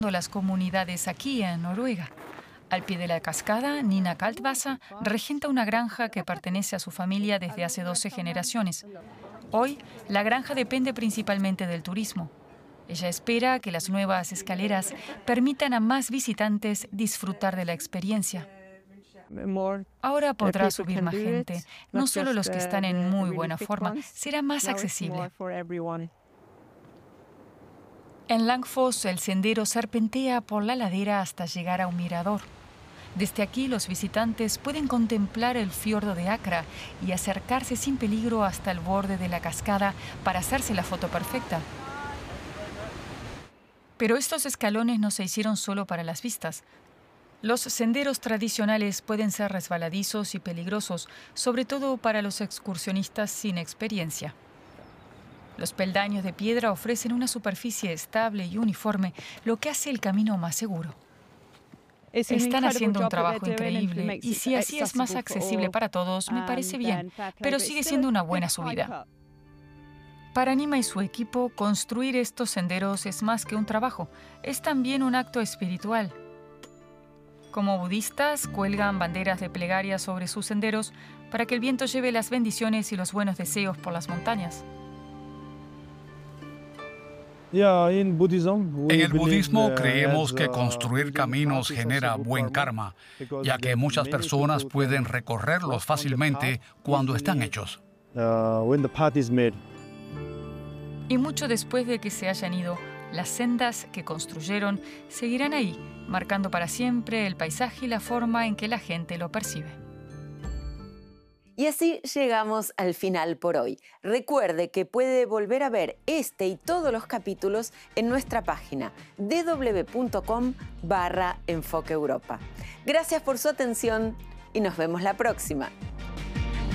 las comunidades aquí en Noruega. Al pie de la cascada, Nina Kaltvasa regenta una granja que pertenece a su familia desde hace 12 generaciones. Hoy, la granja depende principalmente del turismo. Ella espera que las nuevas escaleras permitan a más visitantes disfrutar de la experiencia. Ahora podrá subir más gente, no solo los que están en muy buena forma, será más accesible. En Langfoss, el sendero serpentea por la ladera hasta llegar a un mirador. Desde aquí, los visitantes pueden contemplar el fiordo de Acra y acercarse sin peligro hasta el borde de la cascada para hacerse la foto perfecta. Pero estos escalones no se hicieron solo para las vistas. Los senderos tradicionales pueden ser resbaladizos y peligrosos, sobre todo para los excursionistas sin experiencia. Los peldaños de piedra ofrecen una superficie estable y uniforme, lo que hace el camino más seguro. Están haciendo un trabajo increíble y si así es más accesible para todos, me parece bien, pero sigue siendo una buena subida. Para Nima y su equipo, construir estos senderos es más que un trabajo, es también un acto espiritual. Como budistas, cuelgan banderas de plegaria sobre sus senderos para que el viento lleve las bendiciones y los buenos deseos por las montañas. En el budismo creemos que construir caminos genera buen karma, ya que muchas personas pueden recorrerlos fácilmente cuando están hechos. Y mucho después de que se hayan ido, las sendas que construyeron seguirán ahí, marcando para siempre el paisaje y la forma en que la gente lo percibe. Y así llegamos al final por hoy. Recuerde que puede volver a ver este y todos los capítulos en nuestra página www.com/Enfoque Europa. Gracias por su atención y nos vemos la próxima.